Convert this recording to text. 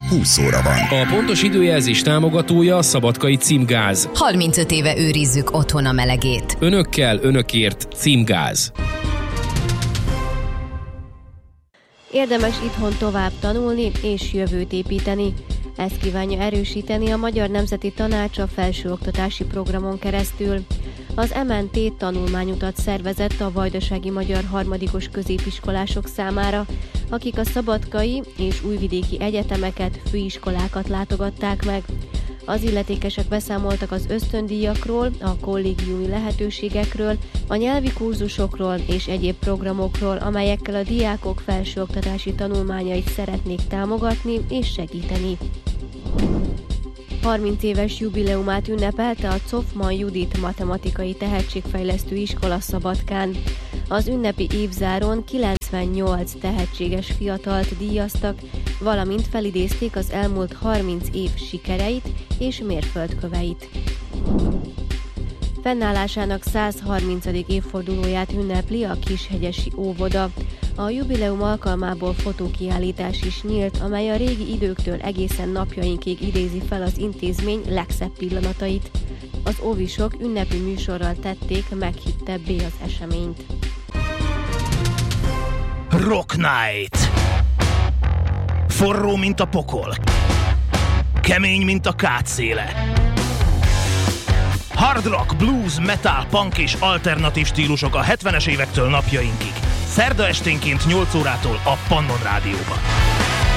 20 óra van. A pontos időjelzés támogatója a Szabadkai Címgáz. 35 éve őrizzük otthon a melegét. Önökkel, önökért Címgáz. Érdemes itthon tovább tanulni és jövőt építeni. Ezt kívánja erősíteni a Magyar Nemzeti Tanács a felsőoktatási programon keresztül. Az MNT tanulmányutat szervezett a vajdasági magyar harmadikos középiskolások számára, akik a szabadkai és újvidéki egyetemeket, főiskolákat látogatták meg. Az illetékesek beszámoltak az ösztöndíjakról, a kollégiumi lehetőségekről, a nyelvi kurzusokról és egyéb programokról, amelyekkel a diákok felsőoktatási tanulmányait szeretnék támogatni és segíteni. 30 éves jubileumát ünnepelte a Czofman Judit Matematikai Tehetségfejlesztő Iskola Szabadkán. Az ünnepi évzáron 98 tehetséges fiatalt díjaztak, valamint felidézték az elmúlt 30 év sikereit és mérföldköveit. Fennállásának 130. évfordulóját ünnepli a Kishegyesi óvoda. A jubileum alkalmából fotókiállítás is nyílt, amely a régi időktől egészen napjainkig idézi fel az intézmény legszebb pillanatait. Az óvisok ünnepi műsorral tették meghittebbé az eseményt. Rock Night! Forró, mint a pokol. Kemény, mint a kátszéle. Hard rock, blues, metal, punk és alternatív stílusok a 70-es évektől napjainkig. Szerda esténként 8 órától a Pannon Rádióban.